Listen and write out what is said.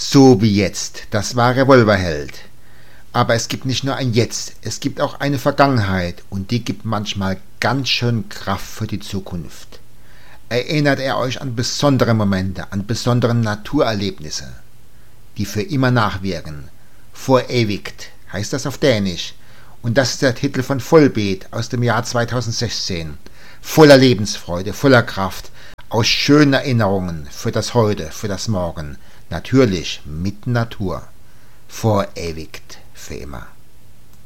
So wie jetzt, das war Revolverheld. Aber es gibt nicht nur ein Jetzt, es gibt auch eine Vergangenheit und die gibt manchmal ganz schön Kraft für die Zukunft. Erinnert er euch an besondere Momente, an besondere Naturerlebnisse, die für immer nachwirken. Verewigt heißt das auf Dänisch. Und das ist der Titel von Vollbeet aus dem Jahr 2016. Voller Lebensfreude, voller Kraft, aus schönen Erinnerungen für das Heute, für das Morgen. Natürlich mit Natur. Verewigt für immer.